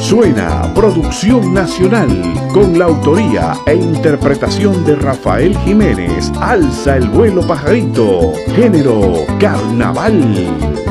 Suena Producción Nacional con la autoría e interpretación de Rafael Jiménez. Alza el vuelo pajarito. Género carnaval.